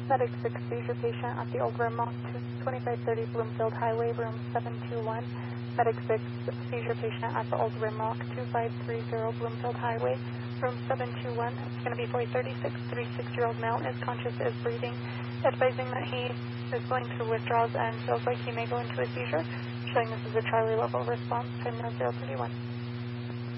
Medic 6, seizure patient at the Old Vermont 2530 Bloomfield Highway, room 721. Medic 6, seizure patient at the Old Vermont 2530 Bloomfield Highway, room 721. It's going to be boy 36-year-old male, is conscious, is breathing, advising that he is going through withdrawals and feels like he may go into a seizure, showing this is a Charlie level response, time now 031.